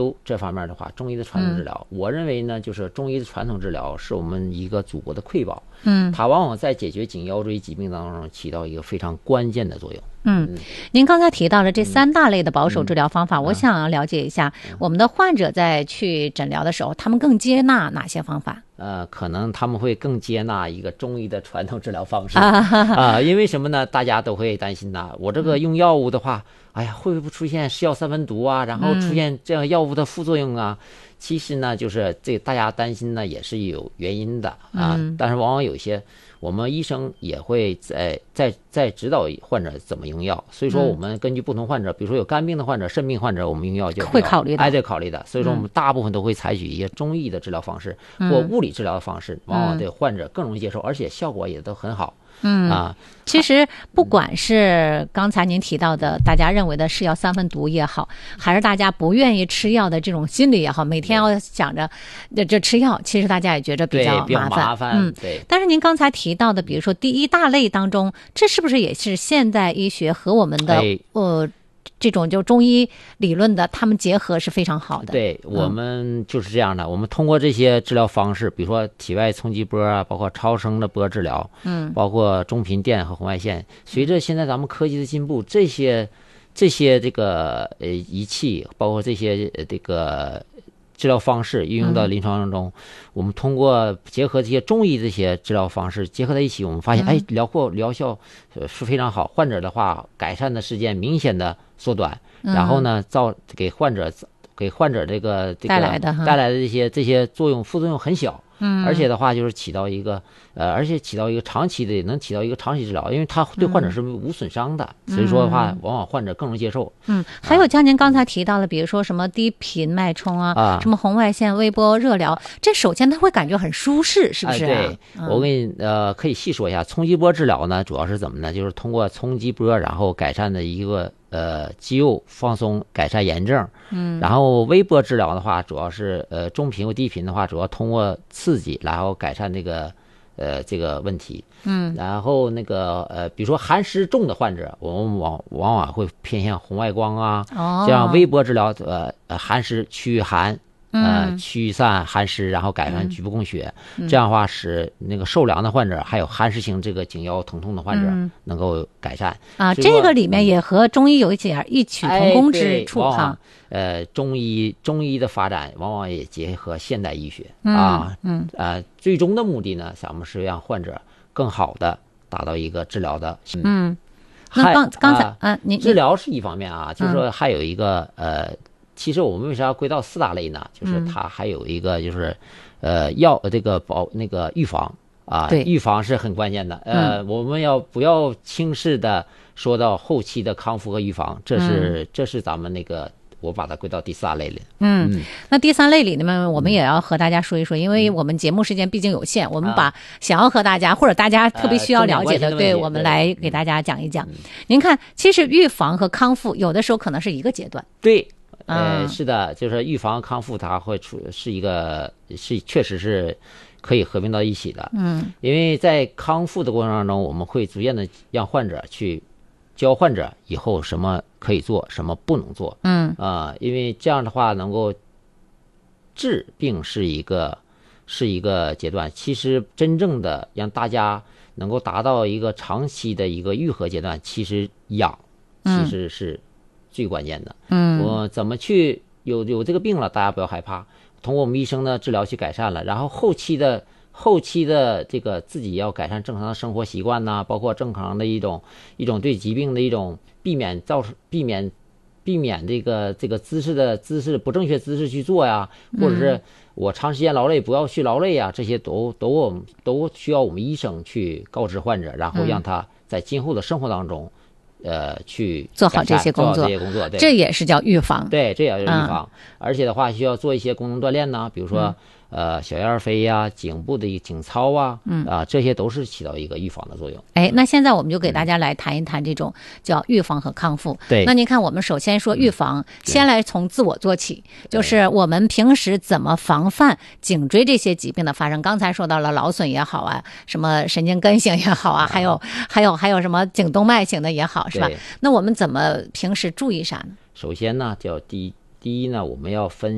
究这方面的话，中医的传统治疗，我认为呢，就是中医的传统治疗是我们一个祖国的瑰宝，它往往在解决颈腰椎疾病当中起到一个非常关键的作用。 您刚才提到了这3大类的保守治疗方法，我想了解一下，我们的患者在去诊疗的时候，他们更接纳哪些方法？ 可能他们会更接纳一个中医的传统治疗方式因为什么呢？大家都会担心呐，我这个用药物的话，哎呀，会不会出现是药三分毒啊？然后出现这样药物的副作用啊？其实呢，就是这大家担心呢，也是有原因的但是往往有些我们医生也会在指导患者怎么用药，所以说我们根据不同患者，比如说有肝病的患者、肾病患者，我们用药就会考虑的， 对考虑的。所以说我们大部分都会采取一些中医的治疗方式或物理治疗的方式，往往对患者更容易接受，而且效果也都很好。 其实不管是刚才您提到的大家认为的是药三分毒也好，还是大家不愿意吃药的这种心理也好，每天要想着这吃药，其实大家也觉得比较麻烦。 对。 但是您刚才提到的，比如说第1大类当中，这是不是也是现代医学和我们的这种就中医理论的他们结合是非常好的？ 对，我们就是这样的。我们通过这些治疗方式，比如说体外冲击波啊，包括超声的波治疗，包括中频电和红外线，随着现在咱们科技的进步，这些这个仪器，包括这些这个治疗方式运用到临床当中，我们通过结合这些中医这些治疗方式结合在一起，我们发现疗效是非常好，患者的话改善的时间明显的缩短，然后呢给患者这个带来的这些副作用很小。而且的话就是起到一个长期的，能起到一个长期治疗，因为它对患者是无损伤的，所以说的话，往往患者更容易接受。 还有像您刚才提到的，比如说什么低频脉冲什么红外线、微波热疗，这首先他会感觉很舒适，是不是？ 对，我给你可以细说一下，冲击波治疗呢，主要是怎么呢？就是通过冲击波，然后改善的一个肌肉放松，改善炎症。然后微波治疗的话，主要是中频或低频的话，主要通过刺激，然后改善这个问题。然后比如说寒湿重的患者，我们往往会偏向红外光这样微波治疗寒湿驱寒。驱散寒湿，然后改善局部供血，这样的话使那个受凉的患者，还有寒湿型这个颈腰疼痛的患者能够改善这个里面也和中医有一点异曲同工之处中医的发展往往也结合现代医学最终的目的呢，咱们是让患者更好的达到一个治疗的那刚才治疗是一方面就是说还有一个其实我们为啥要归到4大类呢？就是它还有一个就是预防预防是很关键的。我们不要轻视的说到后期的康复和预防，这是咱们我把它归到第4大类里。 那第3类里面我们也要和大家说一说，因为我们节目时间毕竟有限，我们把想要和大家或者大家特别需要了解的，对我们来给大家讲一讲。您看，其实预防和康复有的时候可能是一个阶段。 对。是的，就是预防康复，它会确实是可以合并到一起的。因为在康复的过程当中，我们会逐渐的让患者去教患者以后什么可以做，什么不能做。因为这样的话能够治病是一个阶段，其实真正的让大家能够达到一个长期的一个愈合阶段，其实养其实是最关键的。我怎么去有这个病了，大家不要害怕，通过我们医生的治疗去改善了，然后后期的这个自己要改善正常的生活习惯包括正常的一种对疾病的一种避免这个姿势不正确姿势去做或者是我长时间劳累不要去劳累这些都需要我们医生去告知患者，然后让他在今后的生活当中去做好这些工作，这也是叫预防。 对，这也是预防。而且的话，需要做一些功能锻炼比如说小燕飞颈部的颈操这些都是起到一个预防的作用。 那现在我们就给大家来谈一谈这种叫预防和康复。 对， 那您看，我们首先说预防，先来从自我做起，就是我们平时怎么防范颈椎这些疾病的发生。刚才说到了劳损也好什么神经根型也好还有什么颈动脉型的也好，是吧？那我们怎么平时注意啥呢？ 首先呢，叫第一呢，我们要分